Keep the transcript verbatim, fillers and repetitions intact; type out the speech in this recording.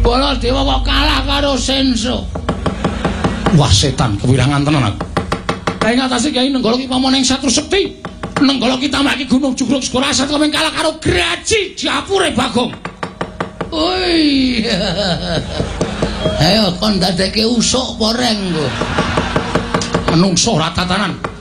Baladewa kok kalah karo Senso. Wah setan kewirangan tenan aku. Kae ngatasi Kyai Nenggala ki pamoning Satru Sekti. Nenggala kita maki Gunung Jugruk Sekorasat kok kalah karo Graji Japure Bagong. Oi. Ayo kon dadekke usuk poreng kok. Menungso ora tatanan.